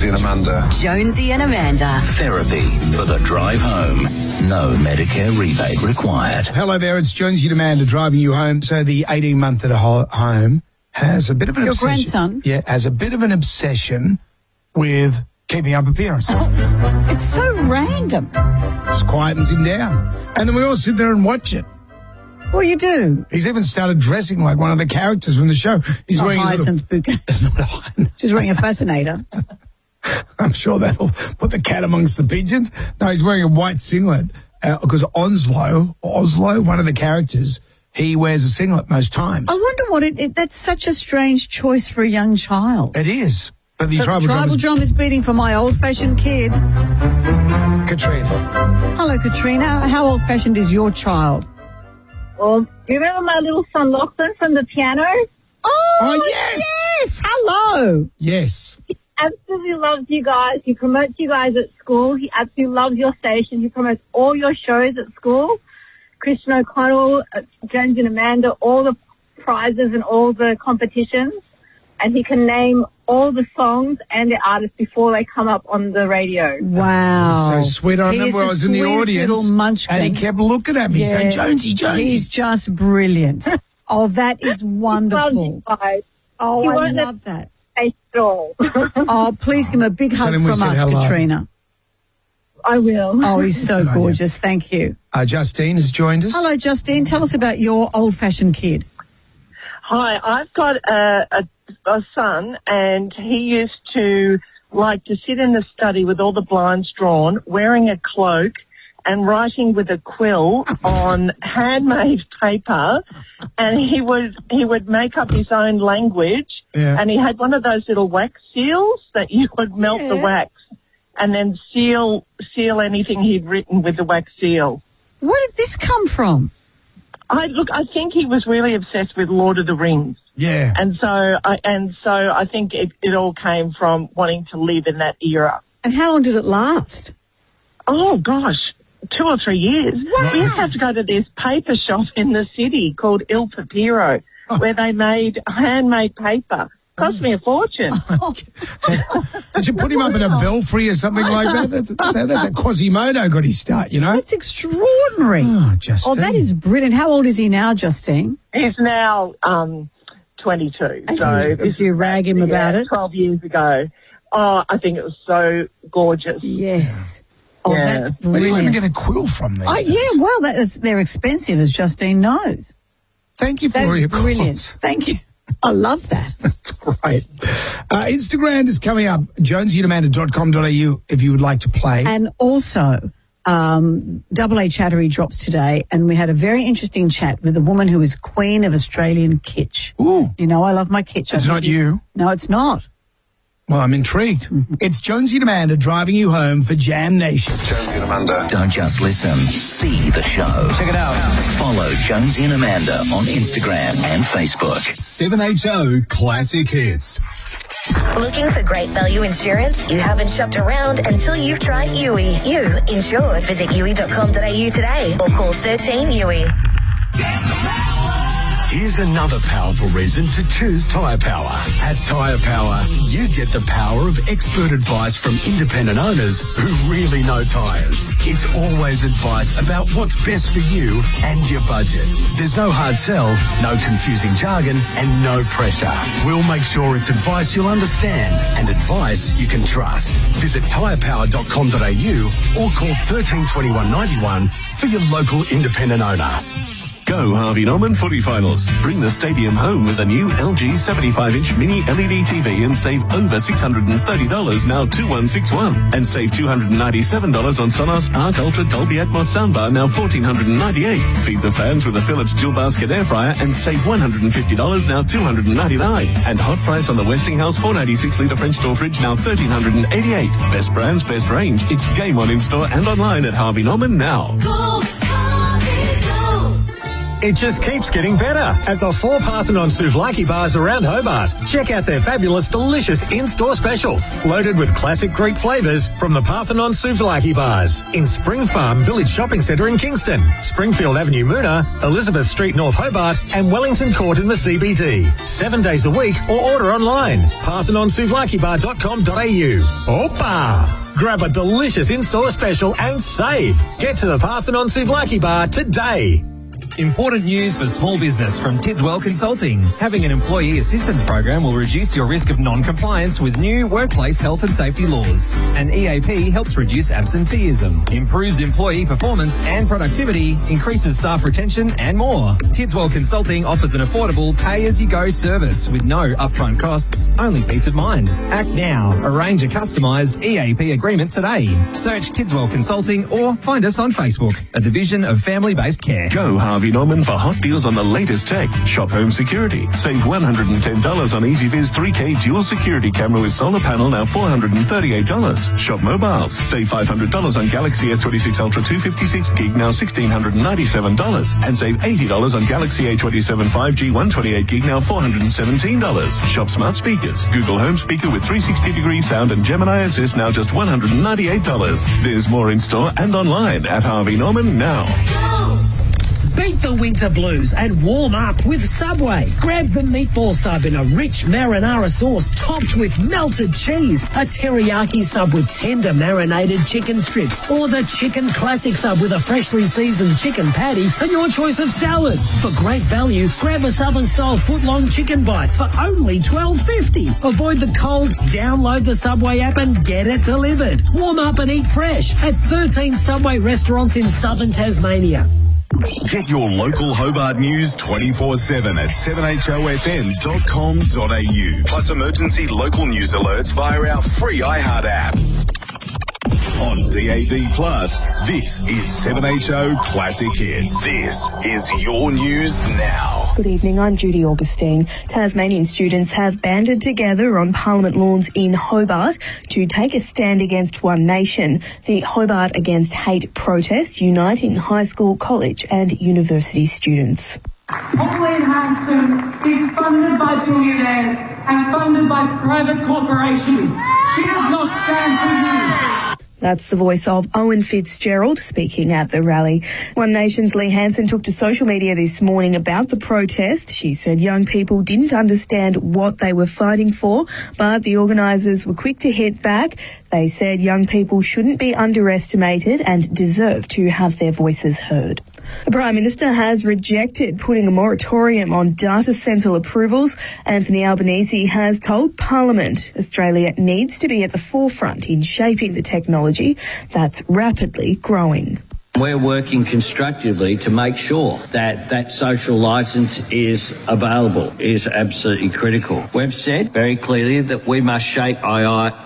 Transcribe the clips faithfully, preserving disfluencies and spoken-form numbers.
Jonesy and Amanda. Jonesy and Amanda. Therapy for the drive home. No Medicare rebate required. Hello there, it's Jonesy and Amanda driving you home. So the eighteen-month at a ho- home has a bit of an Your obsession. grandson? Yeah, has a bit of an obsession with keeping up appearances. It's so random. Just quietens him down. And then we all sit there and watch it. Well, you do. He's even started dressing like one of the characters from the show. He's Not wearing Hyacinth little, Bouquet. not a Hyacinth. She's wearing a fascinator. I'm sure that'll put the cat amongst the pigeons. No, he's wearing a white singlet because uh, Onslow, Oslo, one of the characters, he wears a singlet most times. I wonder what it, it that's such a strange choice for a young child. It is. But the So tribal, the tribal drum is drum is beating for my old-fashioned kid. Katrina. Hello, Katrina. How old-fashioned is your child? Well, do you remember my little son Lachlan from the piano? Oh, Oh, yes. yes. Hello. Yes. He absolutely loves you guys. He promotes you guys at school. He absolutely loves your station. He promotes all your shows at school. Christian O'Connell, uh, Jonesy and Amanda, all the prizes and all the competitions. And he can name all the songs and the artists before they come up on the radio. Wow. So sweet. I He remember is I the was in the sweetest audience little munchkin. and he kept looking at me saying, Jonesy, Jonesy. He's just brilliant. Oh, that is Loves wonderful. you guys. Oh, He I won't let- love that. Face at all. Oh, please give him a big Tell hug him we from said us, hello. Katrina. I will. Oh, he's so Good on you. gorgeous. Thank you. Uh, Justine has joined us. Hello, Justine. Tell us about your old-fashioned kid. Hi, I've got a, a, a son, and he used to like to sit in the study with all the blinds drawn, wearing a cloak and writing with a quill on handmade paper, and he would he would make up his own language, Yeah. and he had one of those little wax seals that you would melt the Yeah. wax and then seal seal anything he'd written with the wax seal. Where did this come from? I look, I think he was really obsessed with Lord of the Rings. Yeah. And so, I, and so I think it, it all came from wanting to live in that era. And how long did it last? Oh gosh, two or three years. Wow. We used to have to go to this paper shop in the city called Il Papiro, where they made handmade paper. Cost me a fortune. Did you put him up in a belfry or something like that? That's, that's, how, that's how Quasimodo got his start, you know? That's extraordinary. Oh, Justine. Oh, that is brilliant. How old is he now, Justine? He's now um, twenty-two. And So do you- this do you is rag him yeah, about it? twelve years ago. Oh, I think it was so gorgeous. Yes. Oh, Yeah. that's Where do you even brilliant. get a quill from these Oh, days? yeah, well, that is, they're expensive, as Justine knows. Thank you for all That's your brilliant. quills. Thank you. I love that. That's great. Uh, Instagram is coming up, jonesy and amanda dot com dot a u if you would like to play. And also, um, Double A Chattery drops today, and we had a very interesting chat with a woman who is queen of Australian kitsch. Ooh. You know, I love my kitsch. It's I not think you. No, it's not. Well, I'm intrigued. Mm-hmm. It's Jonesy and Amanda driving you home for Jam Nation. Jonesy and Amanda. Don't just listen, see the show. Check it out. Follow Jonesy and Amanda on Instagram and Facebook. seven H O Classic Hits. Looking for great value insurance? You haven't shopped around until you've tried U I. You insured. Visit U I dot com dot a u today or call thirteen U I. Here's another powerful reason to choose Tyre Power. At Tyre Power, you get the power of expert advice from independent owners who really know tyres. It's always advice about what's best for you and your budget. There's no hard sell, no confusing jargon, and no pressure. We'll make sure it's advice you'll understand and advice you can trust. Visit tyre power dot com dot a u or call thirteen twenty-one ninety-one for your local independent owner. Go Harvey Norman footy finals. Bring the stadium home with a new L G seventy-five inch mini L E D T V and save over six hundred thirty dollars, now two one six one. And save two hundred ninety-seven dollars on Sonos Arc Ultra Dolby Atmos soundbar, now one thousand four hundred ninety-eight dollars. Feed the fans with a Philips dual basket air fryer and save one hundred fifty dollars, now two hundred ninety-nine dollars. And hot price on the Westinghouse four ninety-six litre French door fridge, now one thousand three hundred eighty-eight dollars. Best brands, best range. It's game on in store and online at Harvey Norman now. It just keeps getting better at the four Parthenon Souvlaki bars around Hobart. Check out their fabulous, delicious in-store specials, loaded with classic Greek flavours from the Parthenon Souvlaki bars in Spring Farm Village Shopping Centre in Kingston, Springfield Avenue Moona, Elizabeth Street North Hobart and Wellington Court in the C B D. Seven days a week or order online. parthenon souvlaki bar dot com dot a u. Opa! Grab a delicious in-store special and save. Get to the Parthenon Souvlaki bar today. Important news for small business from Tidswell Consulting. Having an employee assistance program will reduce your risk of non-compliance with new workplace health and safety laws. And E A P helps reduce absenteeism, improves employee performance and productivity, increases staff retention and more. Tidswell Consulting offers an affordable pay-as-you-go service with no upfront costs, only peace of mind. Act now. Arrange a customised E A P agreement today. Search Tidswell Consulting or find us on Facebook, a division of family-based care. Go Harvey Norman for hot deals on the latest tech. Shop home security. Save one hundred ten dollars on EasyViz three K dual security camera with solar panel, now four hundred thirty-eight dollars. Shop mobiles. Save five hundred dollars on Galaxy S twenty-six Ultra two fifty-six gig, now one thousand six hundred ninety-seven dollars. And save eighty dollars on Galaxy A twenty-seven five G one twenty-eight gig, now four hundred seventeen dollars. Shop smart speakers. Google Home Speaker with three sixty degree sound and Gemini Assist, now just one hundred ninety-eight dollars. There's more in store and online at Harvey Norman now. Beat the winter blues and warm up with Subway. Grab the meatball sub in a rich marinara sauce topped with melted cheese, a teriyaki sub with tender marinated chicken strips, or the chicken classic sub with a freshly seasoned chicken patty and your choice of salads. For great value, grab a Southern-style foot-long chicken bites for only twelve fifty. Avoid the cold, download the Subway app and get it delivered. Warm up and eat fresh at thirteen Subway restaurants in southern Tasmania. Get your local Hobart news twenty-four seven at seven h o f m dot com dot a u. Plus emergency local news alerts via our free iHeart app. On D A B Plus, this is seven H O Classic Hits. This is your news now. Good evening, I'm Judy Augustine. Tasmanian students have banded together on Parliament lawns in Hobart to take a stand against One Nation, the Hobart Against Hate protest uniting high school, college and university students. Pauline Hanson is funded by billionaires and funded by private corporations. She does not stand for you. That's the voice of Owen Fitzgerald speaking at the rally. One Nation's Lee Hanson took to social media this morning about the protest. She said young people didn't understand what they were fighting for, but the organisers were quick to hit back. They said young people shouldn't be underestimated and deserve to have their voices heard. The Prime Minister has rejected putting a moratorium on data centre approvals. Anthony Albanese has told Parliament Australia needs to be at the forefront in shaping the technology that's rapidly growing. We're working constructively to make sure that that social licence is available, is absolutely critical. We've said very clearly that we must shape A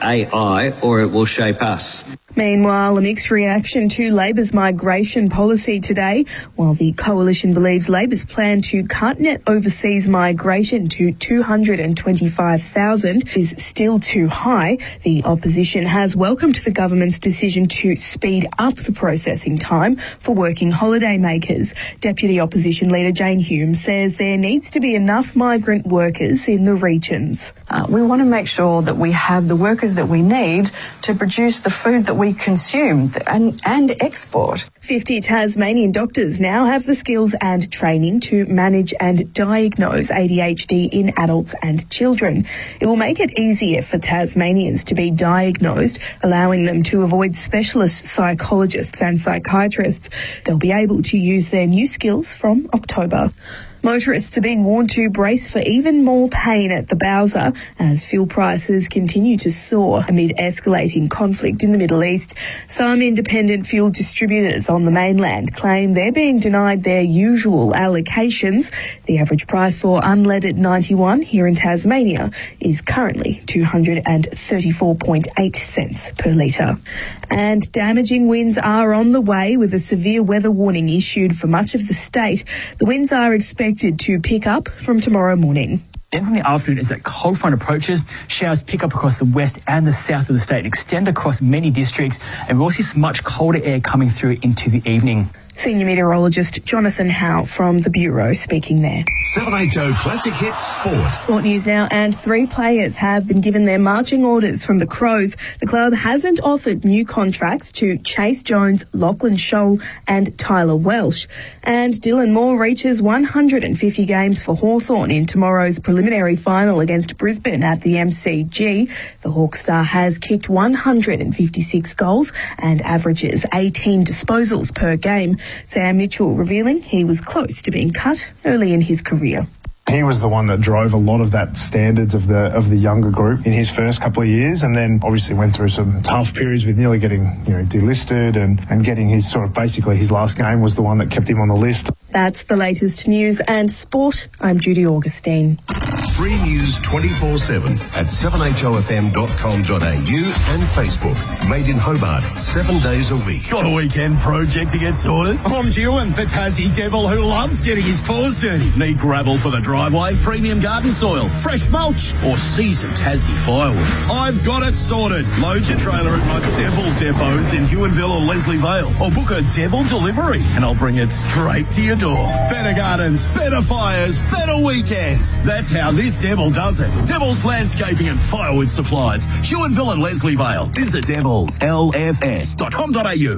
I or it will shape us. Meanwhile, a mixed reaction to Labor's migration policy today. While the coalition believes Labor's plan to cut net overseas migration to two hundred twenty-five thousand is still too high, the opposition has welcomed the government's decision to speed up the processing time for working holiday makers. Deputy Opposition Leader Jane Hume says there needs to be enough migrant workers in the regions. Uh, we want to make sure that we have the workers that we need to produce the food that we consume and, and export. fifty Tasmanian doctors now have the skills and training to manage and diagnose A D H D in adults and children. It will make it easier for Tasmanians to be diagnosed, allowing them to avoid specialist psychologists and psychiatrists. They'll be able to use their new skills from October. Motorists are being warned to brace for even more pain at the Bowser as fuel prices continue to soar amid escalating conflict in the Middle East. Some independent fuel distributors on the mainland claim they're being denied their usual allocations. The average price for unleaded ninety-one here in Tasmania is currently two hundred thirty-four point eight cents per litre. And damaging winds are on the way with a severe weather warning issued for much of the state. The winds are expected to pick up from tomorrow morning. Then from the afternoon as that cold front approaches, showers pick up across the west and the south of the state and extend across many districts, and we'll see some much colder air coming through into the evening. Senior meteorologist Jonathan Howe from the Bureau speaking there. seven H O Classic Hits Sport. Sport news now, and three players have been given their marching orders from the Crows. The club hasn't offered new contracts to Chase Jones, Lachlan Scholl and Tyler Welsh. And Dylan Moore reaches one hundred fifty games for Hawthorn in tomorrow's preliminary final against Brisbane at the M C G. The Hawk star has kicked one hundred fifty-six goals and averages eighteen disposals per game. Sam Mitchell revealing he was close to being cut early in his career. He was the one that drove a lot of that standards of the of the younger group in his first couple of years, and then obviously went through some tough periods with nearly getting, you know, delisted and, and getting his sort of basically his last game was the one that kept him on the list. That's the latest news and sport. I'm Judy Augustine. Free news twenty-four seven at seven h o f m dot com dot a u and Facebook. Made in Hobart, seven days a week. Got a weekend project to get sorted? I'm Ewan, the Tassie devil who loves getting his paws dirty. Need gravel for the driveway, premium garden soil, fresh mulch, or seasoned Tassie firewood? I've got it sorted. Load your trailer at my devil depots in Huonville or Leslie Vale, or book a devil delivery and I'll bring it straight to your door. Better gardens, better fires, better weekends. That's how this devil does it. Devil's Landscaping and Firewood Supplies, Huonville and Leslie Vale. Visit devils l f s dot com dot a u.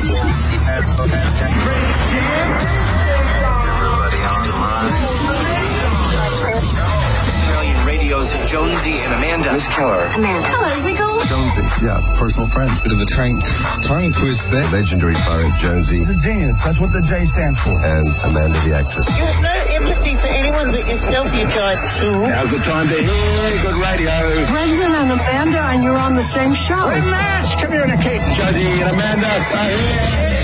Jonesy and Amanda. Miss Keller. Amanda. Hello, Wiggle. Jonesy, yeah, personal friend. Bit of a tongue, tongue twist there. Legendary poet Jonesy. He's a genius. That's what the J stands for. And Amanda, the actress. You have no empathy for anyone but yourself, you giant tool. Now's the time to hear good radio. Brendan and Amanda, and you're on the same show. Hey, Mash, come here in a cake. Jonesy and Amanda are here.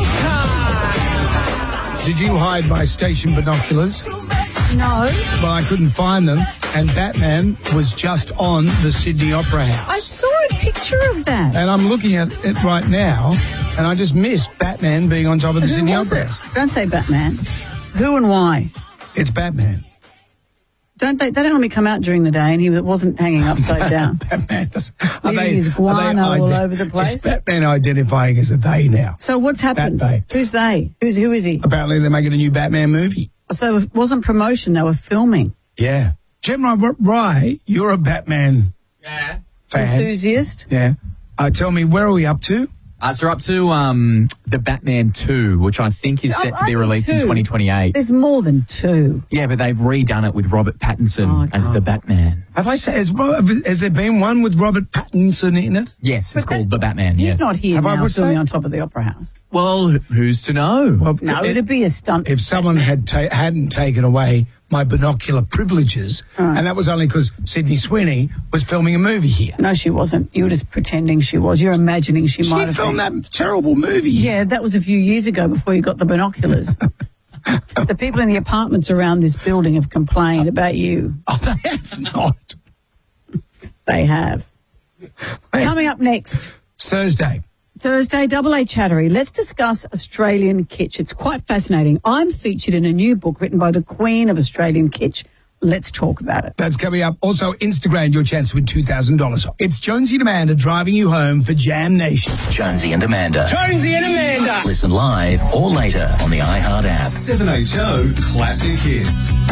Showtime! Did you hide my station binoculars? No. Well, I couldn't find them, and Batman was just on the Sydney Opera House. I saw a picture of that. And I'm looking at it right now, and I just missed Batman being on top of the Who Sydney was Opera it? House. Don't say Batman. Who and why? It's Batman. Don't they? They don't normally come out during the day, and he wasn't hanging upside down. Batman does. Leaving his guano all over the place. It's Batman identifying as a they now. So what's happened? Bat they. Who's they? Who's who is he? Apparently, they're making a new Batman movie. So it wasn't promotion; they were filming. Yeah, Gemma Rye, you're a Batman yeah. fan, enthusiast. Yeah. Uh, tell me, where are we up to? Uh, so we're up to um, the Batman two, which I think is set to be released in twenty twenty-eight. There's more than two. Yeah, but they've redone it with Robert Pattinson Oh, as the Batman. Have I said, has, has there been one with Robert Pattinson in it? Yes, it's called The Batman. He's yeah. not here Have I now what's filming that? on top of the Opera House. Well, who's to know? Well, No, it- it'd be a stunt. if someone had ta- hadn't taken away my binocular privileges, and that was only because Sydney Sweeney was filming a movie here. No, she wasn't. You were just pretending she was. You're imagining she, She might have filmed been. that terrible movie. Yeah, that was a few years ago before you got the binoculars. The people in the apartments around this building have complained about you. Oh, they have not. They have. Coming up next. It's Thursday. Thursday, Double A Chattery. Let's discuss Australian kitsch. It's quite fascinating. I'm featured in a new book written by the Queen of Australian kitsch. Let's talk about it. That's coming up. Also, Instagram, your chance to win two thousand dollars. It's Jonesy and Amanda driving you home for Jam Nation. Jonesy and Amanda. Jonesy and Amanda. Listen live or later on the iHeart app. seven H O Classic Hits.